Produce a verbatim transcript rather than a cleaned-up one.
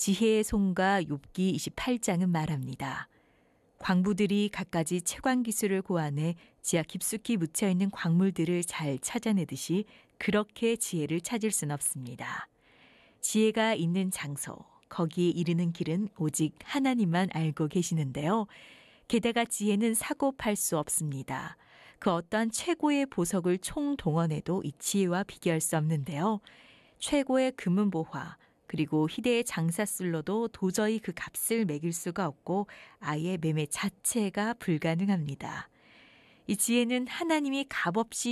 지혜의 손과 욥기 이십팔 장은 말합니다. 광부들이 갖가지 채광 기술을 고안해 지하 깊숙이 묻혀있는 광물들을 잘 찾아내듯이 그렇게 지혜를 찾을 순 없습니다. 지혜가 있는 장소, 거기에 이르는 길은 오직 하나님만 알고 계시는데요. 게다가 지혜는 사고 팔 수 없습니다. 그 어떠한 최고의 보석을 총동원해도 이 지혜와 비교할 수 없는데요. 최고의 금은보화, 그리고 희대의 장사슬로도 도저히 그 값을 매길 수가 없고 아예 매매 자체가 불가능합니다. 이 지혜는 하나님이 값없이